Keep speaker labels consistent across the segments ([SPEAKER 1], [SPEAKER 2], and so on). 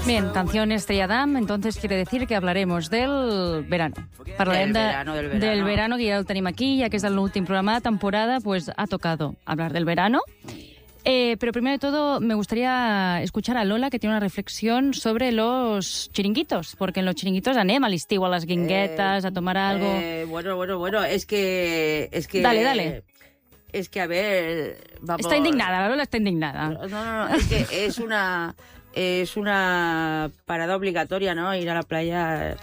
[SPEAKER 1] Bien, canción Estrella Damm, entonces quiere decir que hablaremos del verano. Parlarem del verano, que ja el tenim aquí, ja que és l'últim programa de temporada, pues ha tocado hablar del verano. Pero primero de todo me gustaría escuchar a Lola, que tiene una reflexión sobre los chiringuitos, porque en los chiringuitos anem a l'estiu, a las guinguetas, a tomar algo.
[SPEAKER 2] Bueno, es que...
[SPEAKER 1] Dale.
[SPEAKER 2] Es que, a ver, vamos...
[SPEAKER 1] Está indignada, la Lola está indignada.
[SPEAKER 2] No, es que es una parada obligatoria, ¿no? Ir a la playa...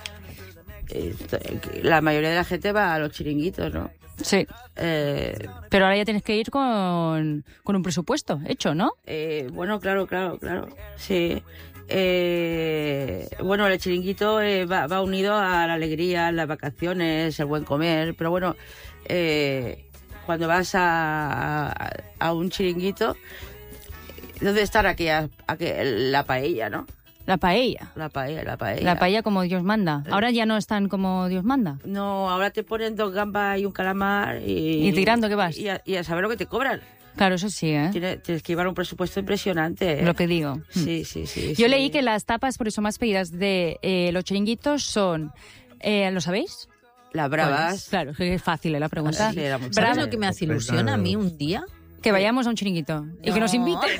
[SPEAKER 2] La mayoría de la gente va a los chiringuitos, ¿no?
[SPEAKER 1] Sí. Pero ahora ya tienes que ir con un presupuesto hecho, ¿no?
[SPEAKER 2] Bueno, claro. Sí. Bueno, el chiringuito va unido a la alegría, las vacaciones, el buen comer. Pero bueno, cuando vas a un chiringuito, ¿dónde está la paella, no?
[SPEAKER 1] La paella.
[SPEAKER 2] La paella.
[SPEAKER 1] La paella como Dios manda. Ahora ya no están como Dios manda.
[SPEAKER 2] No, ahora te ponen 2 gambas y un calamar
[SPEAKER 1] y tirando que vas.
[SPEAKER 2] Y a saber lo que te cobran.
[SPEAKER 1] Claro, eso sí, ¿eh?
[SPEAKER 2] Tienes que llevar un presupuesto impresionante, ¿eh?
[SPEAKER 1] Lo que digo.
[SPEAKER 2] Sí.
[SPEAKER 1] Yo leí que las tapas, por eso más pedidas de los chiringuitos son... ¿Lo sabéis?
[SPEAKER 2] Las bravas.
[SPEAKER 1] Pues, claro, es fácil la pregunta.
[SPEAKER 2] Sí,
[SPEAKER 3] ¿Sabes lo que me hace ilusión a mí un día?
[SPEAKER 1] Que vayamos a un chiringuito y que nos inviten.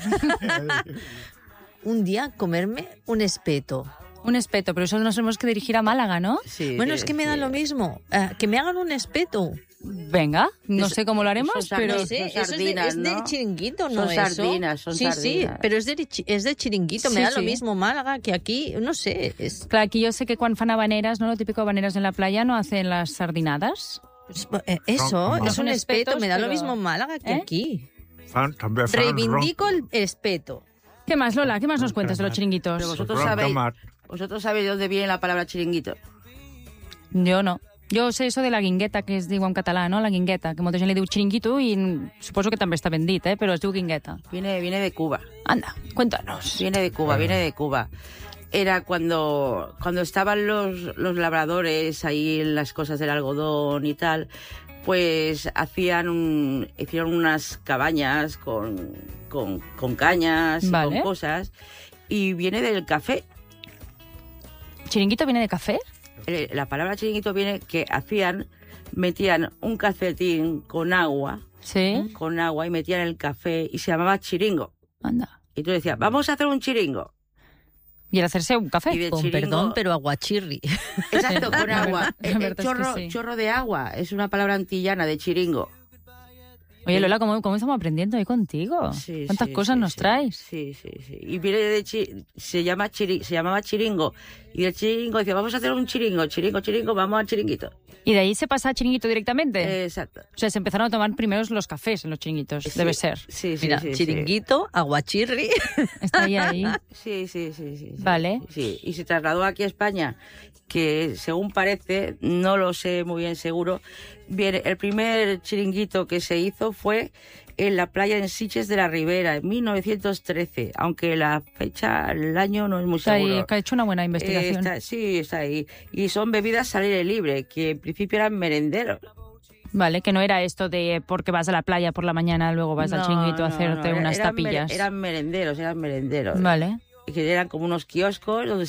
[SPEAKER 3] Un día comerme un espeto.
[SPEAKER 1] Un espeto, pero eso nos tenemos que dirigir a Málaga, ¿no?
[SPEAKER 2] Sí,
[SPEAKER 3] bueno, es que me da lo mismo. Que me hagan un espeto.
[SPEAKER 1] Venga, no sé cómo lo haremos, pero...
[SPEAKER 3] No sé, eso es de chiringuito, ¿no?
[SPEAKER 2] Son sardinas.
[SPEAKER 3] Sí, pero es de chiringuito. Me da lo mismo Málaga que aquí, no sé.
[SPEAKER 1] Claro, aquí yo sé que cuando fan habaneras, ¿no? Lo típico habaneras en la playa, ¿no hacen las sardinadas?
[SPEAKER 3] Eso, es un espeto. Me da lo
[SPEAKER 1] pero...
[SPEAKER 3] mismo Málaga que aquí.
[SPEAKER 4] També
[SPEAKER 3] Reivindico el espeto.
[SPEAKER 1] ¿Qué más, Lola? ¿Qué más nos cuentas de los chiringuitos?
[SPEAKER 2] Pero vosotros sabéis de dónde viene la palabra chiringuito.
[SPEAKER 1] Yo no. Jo sé eso de la guingueta, que es diu en català, no? La guingueta, que molta gent li diu chiringuito i suposo que també està ben dit, però es diu guingueta.
[SPEAKER 2] Viene de Cuba.
[SPEAKER 1] Anda, cuéntanos.
[SPEAKER 2] Viene de Cuba. Era cuando estaban los labradores ahí en las cosas del algodón y tal, pues hicieron unas cabañas con cañas,
[SPEAKER 1] vale,
[SPEAKER 2] con cosas, y viene del café.
[SPEAKER 1] ¿Chiringuito viene de café?
[SPEAKER 2] La palabra chiringuito viene que metían un calcetín con agua,
[SPEAKER 1] ¿sí?
[SPEAKER 2] Con agua, y metían el café y se llamaba chiringo.
[SPEAKER 1] Anda.
[SPEAKER 2] Y tú decías, vamos a hacer un chiringo.
[SPEAKER 1] Y el hacerse un café.
[SPEAKER 3] Con perdón, pero aguachirri.
[SPEAKER 2] Exacto, con agua.
[SPEAKER 1] Sí.
[SPEAKER 2] Chorro de agua. Es una palabra antillana de chiringo.
[SPEAKER 1] Oye, Lola, ¿cómo estamos aprendiendo ahí contigo?
[SPEAKER 2] Sí,
[SPEAKER 1] ¿cuántas cosas nos traes?
[SPEAKER 2] Sí. Y viene se llamaba chiringo. Y el chiringo decía, vamos a hacer un chiringo, vamos al chiringuito.
[SPEAKER 1] ¿Y de ahí se pasa a chiringuito directamente?
[SPEAKER 2] Exacto.
[SPEAKER 1] O sea, se empezaron a tomar primero los cafés en los chiringuitos, debe ser.
[SPEAKER 2] Sí.
[SPEAKER 3] Mira, chiringuito, aguachirri.
[SPEAKER 1] Está ahí.
[SPEAKER 2] Sí.
[SPEAKER 1] Vale.
[SPEAKER 2] Sí, y se trasladó aquí a España, que según parece, no lo sé muy bien seguro, bien, el primer chiringuito que se hizo fue en la playa en Sitges de la Ribera, en 1913, aunque la fecha, el año no es muy seguro.
[SPEAKER 1] Ahí, que ha hecho una buena investigación.
[SPEAKER 2] Está ahí. Y son bebidas al aire libre, que en principio eran merenderos.
[SPEAKER 1] Vale, que no era esto de porque vas a la playa por la mañana, luego vas al chiringuito a hacerte unas tapillas.
[SPEAKER 2] Eran merenderos.
[SPEAKER 1] Vale.
[SPEAKER 2] Que eran como unos kioscos donde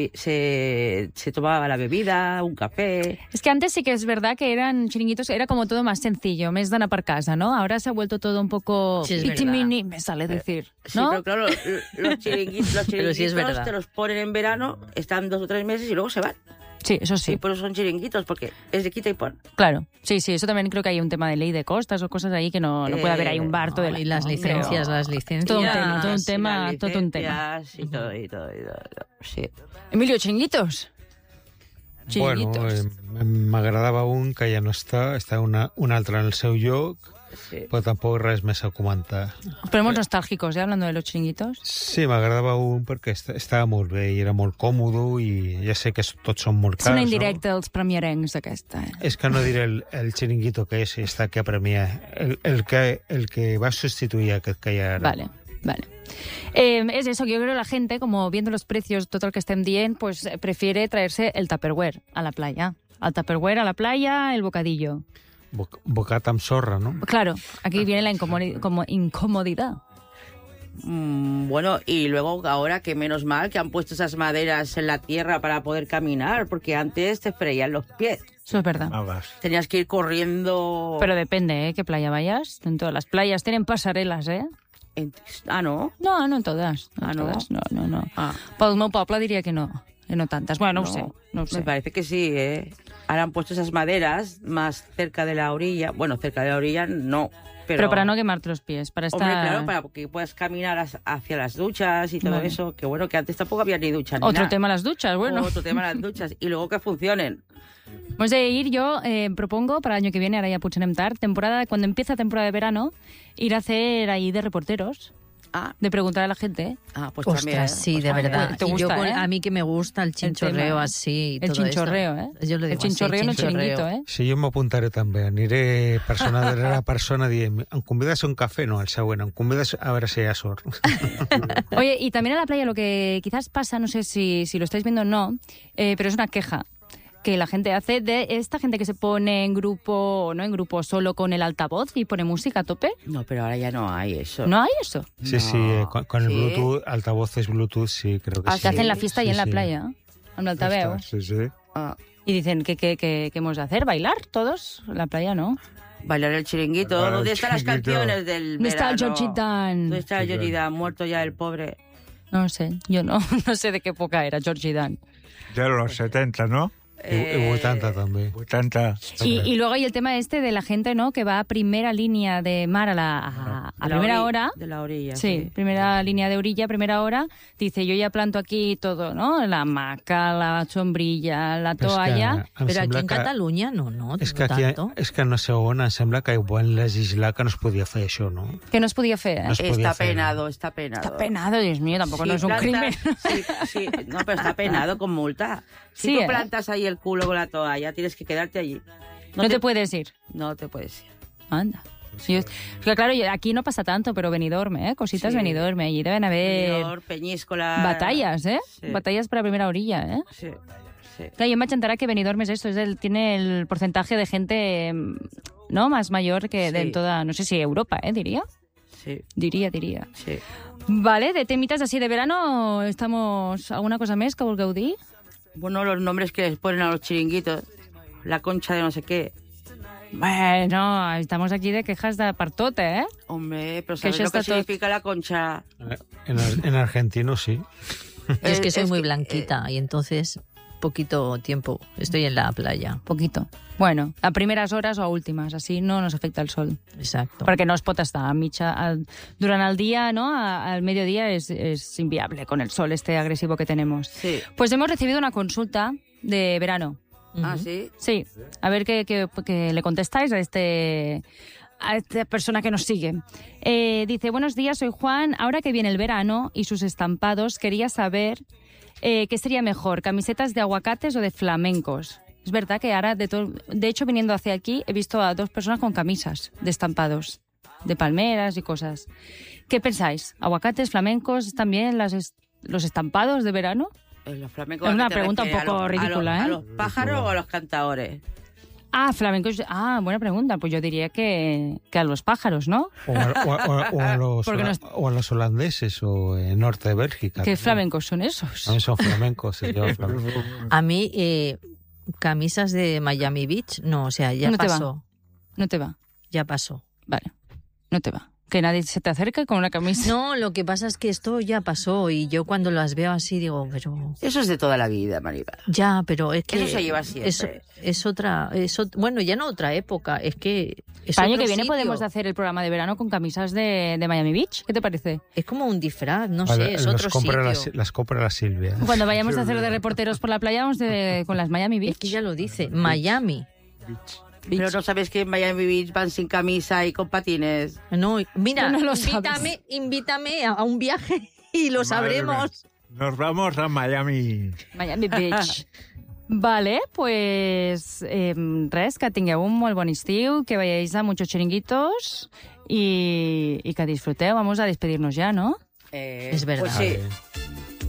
[SPEAKER 2] se tomaba la bebida, un café.
[SPEAKER 1] Es que antes sí que es verdad que eran chiringuitos, era como todo más sencillo, me dan a par casa, ¿no? Ahora se ha vuelto todo un poco...
[SPEAKER 3] Sí,
[SPEAKER 1] pitimini, me sale decir, ¿no?
[SPEAKER 2] Sí, pero claro, los chiringuitos
[SPEAKER 3] pero sí es verdad.
[SPEAKER 2] te los ponen en verano, están 2 o 3 meses y luego se van.
[SPEAKER 1] Sí, eso sí.
[SPEAKER 2] Y por eso son chiringuitos, porque es de quita y pon.
[SPEAKER 1] Claro, sí, eso también creo que hay un tema de ley de costas o cosas ahí que no puede haber ahí un bar todo el año.
[SPEAKER 3] Y las licencias.
[SPEAKER 1] Todo un tema.
[SPEAKER 2] Y todo. Sí.
[SPEAKER 1] Emilio, chiringuitos.
[SPEAKER 4] Bueno, m'agradava un que ja no està un altre en el seu lloc, però tampoc res més a comentar.
[SPEAKER 1] Ponemos nostálgicos, hablando de los chiringuitos.
[SPEAKER 4] Sí, m'agradava un perquè estava molt bé i era molt còmode i ja sé que tots són molt
[SPEAKER 1] És
[SPEAKER 4] cars.
[SPEAKER 1] una indirecta dels premiarencs, aquesta.
[SPEAKER 4] És que no diré el chiringuito que és està que premia, el que va sustituir aquest que hi ha ara.
[SPEAKER 1] Vale. Es eso, que yo creo que la gente, como viendo los precios, todo el que estén bien, pues prefiere traerse el Tupperware a la playa. Al Tupperware a la playa, el bocadillo.
[SPEAKER 4] Bocat amb sorra, no?
[SPEAKER 1] Claro, aquí viene la incomodidad.
[SPEAKER 2] Bueno, y luego ahora que menos mal que han puesto esas maderas en la tierra para poder caminar, porque antes te freían los pies.
[SPEAKER 1] Eso es verdad.
[SPEAKER 2] Tenías que ir corriendo...
[SPEAKER 1] Pero depende, ¿eh? ¿Qué playa vayas? En todas las playas tienen pasarelas, ¿eh?
[SPEAKER 2] ¿No?
[SPEAKER 1] No, no en todas. No, todas. No. Pel meu poble diria que no tantas. Bueno, no sé.
[SPEAKER 2] Me parece que sí, ¿eh? Ahora han puesto esas maderas más cerca de la orilla. Bueno, cerca de la orilla no.
[SPEAKER 1] Pero para no quemarte los pies, para estar...
[SPEAKER 2] Hombre, claro, para que puedas caminar hacia las duchas y todo eso. Que bueno, que antes tampoco había ni duchas.
[SPEAKER 1] Otro tema las duchas, bueno.
[SPEAKER 2] Otro tema las duchas. Y luego que funcionen.
[SPEAKER 1] Hemos de ir, yo propongo para el año que viene, ahora ya potser anem tard, cuando empieza temporada de verano, ir a hacer ahí de reporteros. De preguntar a la gente.
[SPEAKER 2] Pues
[SPEAKER 3] ostras,
[SPEAKER 2] también.
[SPEAKER 3] Sí, de verdad.
[SPEAKER 1] ¿Te gusta,
[SPEAKER 3] a mí que me gusta el chinchorreo así.
[SPEAKER 1] El chinchorreo,
[SPEAKER 3] esto. Yo lo digo
[SPEAKER 1] el chinchorreo no chiringuito, ¿eh?
[SPEAKER 4] Sí, jo m'apuntaré també. Aniré persona darrere persona dient, em convides a un café? No, el següent. Em convides a veure si hi ha sort.
[SPEAKER 1] Oye, y también en la playa lo que quizás pasa, no sé si lo estáis viendo o no, pero es una queja que la gente hace de esta gente que se pone en grupo o no en grupo solo con el altavoz y pone música a tope.
[SPEAKER 2] No, pero ahora ya no hay eso.
[SPEAKER 1] ¿No hay eso?
[SPEAKER 4] Sí, sí, con el Bluetooth, altavoces Bluetooth, sí, creo que sí.
[SPEAKER 1] Que hacen la fiesta ahí en la playa, amb l'altaveu.
[SPEAKER 4] Sí.
[SPEAKER 1] Y dicen ¿qué hemos de hacer? ¿Bailar todos? En la playa, ¿no?
[SPEAKER 2] Bailar el chiringuito. ¿Dónde están las canciones del verano?
[SPEAKER 1] ¿Dónde está el Georgie Dan?
[SPEAKER 2] ¿Dónde está el Georgie Dan? Muerto ya el pobre.
[SPEAKER 1] No sé, yo no sé de qué época era Georgie Dan.
[SPEAKER 5] De los 70, ¿no?
[SPEAKER 4] Y 80 també.
[SPEAKER 5] 80.
[SPEAKER 1] Y luego hay el tema este de la gente, ¿no? Que va a primera línea de mar a primera hora.
[SPEAKER 2] De la orilla.
[SPEAKER 1] Sí, primera línea de orilla, primera hora. Dice, yo ya planto aquí todo, ¿no? La hamaca, la sombrilla, la toalla.
[SPEAKER 3] Però aquí en Catalunya no
[SPEAKER 4] és que aquí,
[SPEAKER 3] tanto.
[SPEAKER 4] És que no sé on, em sembla que van legislar que no es podia fer això, no?
[SPEAKER 1] Que no es podia fer, ¿eh?
[SPEAKER 4] No es
[SPEAKER 2] Está
[SPEAKER 4] fer.
[SPEAKER 2] penado, está penado.
[SPEAKER 1] Está penado, Dios mío, tampoco no es un crimen.
[SPEAKER 2] Sí, no, pero está penado con multa. Si
[SPEAKER 1] Sí,
[SPEAKER 2] tú plantas ahí el culo con la toalla, tienes que quedarte allí.
[SPEAKER 1] No te puedes ir.
[SPEAKER 2] No te puedes ir.
[SPEAKER 1] Anda. Sí, es que claro, aquí no pasa tanto, pero Benidorm, cositas
[SPEAKER 2] Sí.
[SPEAKER 1] Benidorm, allí deben haber
[SPEAKER 2] Benidorm, Peñíscola...
[SPEAKER 1] batallas,
[SPEAKER 2] Sí.
[SPEAKER 1] Batallas para primera orilla,
[SPEAKER 2] Sí.
[SPEAKER 1] Claro, yo me enteré que Benidorm es esto, tiene el porcentaje de gente, ¿no? Más mayor que de toda, no sé si Europa, diría.
[SPEAKER 2] Sí.
[SPEAKER 1] Diría.
[SPEAKER 2] Sí.
[SPEAKER 1] Vale, de temitas así de verano, estamos... ¿Alguna cosa més que vulgueu dir?
[SPEAKER 2] Bueno, los nombres que les ponen a los chiringuitos. La concha de no sé qué.
[SPEAKER 1] Bueno, estamos aquí de quejas de per tot, ¿eh?
[SPEAKER 2] Hombre, pero
[SPEAKER 1] Que
[SPEAKER 2] ¿sabes
[SPEAKER 1] això
[SPEAKER 2] lo que
[SPEAKER 1] està tot.
[SPEAKER 2] significa la concha?
[SPEAKER 4] En argentino sí.
[SPEAKER 3] Es que soy muy
[SPEAKER 2] que,
[SPEAKER 3] blanquita y entonces poquito tiempo estoy en la playa.
[SPEAKER 1] Poquito. Bueno, a primeres hores o a últimes, així no nos afecta el sol.
[SPEAKER 3] Exacto.
[SPEAKER 1] Perquè no es pot estar durant el dia, ¿no? Al mediodía es inviable con el sol este agresivo que tenemos.
[SPEAKER 2] Sí.
[SPEAKER 1] Pues hemos recibido una consulta de verano.
[SPEAKER 2] Ah, ¿sí?
[SPEAKER 1] Sí, a ver qué le contestáis a esta persona que nos sigue. Dice, buenos días, soy Juan. Ahora que viene el verano y sus estampados, quería saber qué sería mejor, camisetas de aguacates o de flamencos. Es verdad que ahora, de hecho, viniendo hacia aquí, he visto a 2 personas con camisas de estampados, de palmeras y cosas. ¿Qué pensáis? ¿Aguacates, flamencos, también los estampados de verano?
[SPEAKER 2] Los flamencos,
[SPEAKER 1] Es una pregunta un poco ridícula,
[SPEAKER 2] ¿A los pájaros o a los cantadores?
[SPEAKER 1] Flamencos. Buena pregunta. Pues yo diría que a los pájaros, ¿no?
[SPEAKER 4] O a los holandeses o en norte de Bélgica.
[SPEAKER 1] ¿Qué flamencos son esos?
[SPEAKER 4] También son flamencos, señor.
[SPEAKER 3] A mí, camisas de Miami Beach, no, o sea, ya
[SPEAKER 1] No te va.
[SPEAKER 3] pasó.
[SPEAKER 1] No te va.
[SPEAKER 3] Ya pasó.
[SPEAKER 1] Vale. No te va. Que nadie se te acerque con una camisa.
[SPEAKER 3] No, lo que pasa es que esto ya pasó y yo cuando las veo así digo, pero...
[SPEAKER 2] Eso es de toda la vida, Maribel.
[SPEAKER 3] Ya, pero es que...
[SPEAKER 2] Eso se lleva siempre.
[SPEAKER 3] Bueno, ya no otra época, es que... Es
[SPEAKER 1] El año
[SPEAKER 3] otro
[SPEAKER 1] que viene
[SPEAKER 3] sitio.
[SPEAKER 1] podemos hacer el programa de verano con camisas de Miami Beach. ¿Qué te parece?
[SPEAKER 3] Es como un disfraz, no sé, es otro sitio.
[SPEAKER 4] Las compra la Silvia.
[SPEAKER 1] Cuando vayamos a hacer de reporteros por la playa, vamos con las Miami Beach.
[SPEAKER 3] Es que ya lo dice, Miami.
[SPEAKER 2] Pero no sabes que en Miami Beach van sin camisa y con patines.
[SPEAKER 3] No, mira,
[SPEAKER 1] Tú no lo sabes.
[SPEAKER 3] invítame a un viaje y lo sabremos.
[SPEAKER 5] Nos vamos a Miami.
[SPEAKER 1] Miami Beach. Vale, pues res, que tingueu un molt bon estiu, que vayáis a muchos chiringuitos y que disfruteu. Vamos a despedirnos ya, ¿no?
[SPEAKER 3] Es verdad.
[SPEAKER 2] Pues sí.